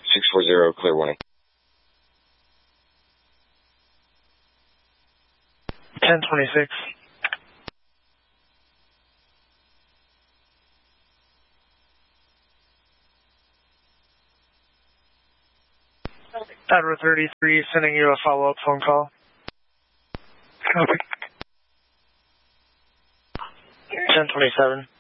640, clear warning. 1026. Admiral 33, sending you a follow-up phone call. Copy. 1027.